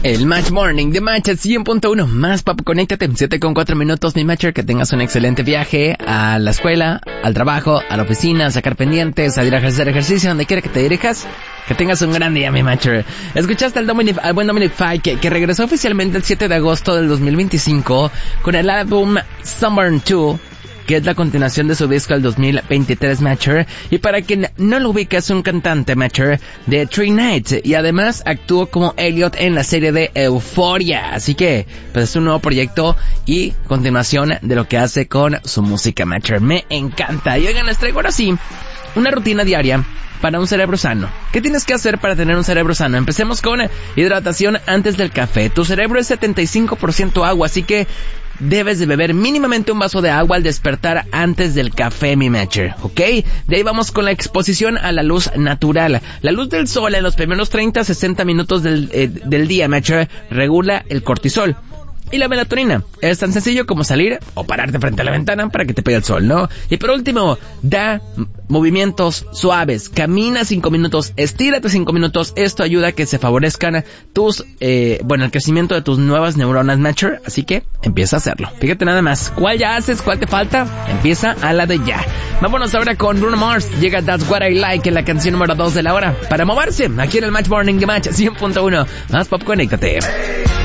El Match Morning de Match 100.1 más pop, conéctate, 7:04 mi Matcher, que tengas un excelente viaje a la escuela, al trabajo, a la oficina, a sacar pendientes, a ir a hacer ejercicio, donde quiera que te dirijas, que tengas un gran día mi Matcher. Escuchaste al buen Dominic Fike, que regresó oficialmente el 7 de agosto del 2025 con el álbum Sunburn 2, que es la continuación de su disco del 2023 Matcher, y para quien no lo ubica es un cantante Matcher de Three Nights, y además actuó como Elliot en la serie de Euphoria, así que pues es un nuevo proyecto y continuación de lo que hace con su música Matcher. Me encanta. Y oigan, les traigo ahora sí una rutina diaria para un cerebro sano. ¿Qué tienes que hacer para tener un cerebro sano? Empecemos con hidratación antes del café. Tu cerebro es 75% agua, así que debes de beber mínimamente un vaso de agua al despertar antes del café, mi Matcher, ¿ok? De ahí vamos con la exposición a la luz natural. La luz del sol en los primeros 30-60 minutos del día, Matcher, regula el cortisol. Y la melatonina es tan sencillo como salir o pararte frente a la ventana para que te pegue el sol, ¿no? Y por último, da movimientos suaves, camina 5 minutos, estírate 5 minutos. Esto ayuda a que se favorezcan el crecimiento de tus nuevas neuronas Matcher, así que empieza a hacerlo. Fíjate nada más, ¿cuál ya haces? ¿Cuál te falta? Empieza a la de ya. Vámonos ahora con Bruno Mars. Llega That's What I Like en la canción número 2 de la hora para moverse aquí en el Match Morning de Match 100.1. Más pop, conéctate.